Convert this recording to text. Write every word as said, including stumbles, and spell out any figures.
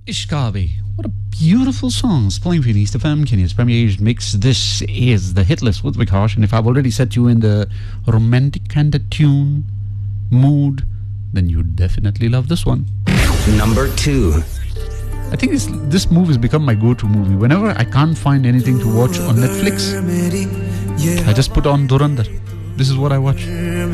Ishkabi. What a beautiful song. It's playing for you, East F M, Kenya's premier Asian mix. This is the hit list with Vikash, and if I've already set you in the romantic kind of tune mood, then you definitely love this one. Number two. I think this, this movie has become my go-to movie. Whenever I can't find anything to watch on Netflix, I just put on Dhurandhar. This is what I watch.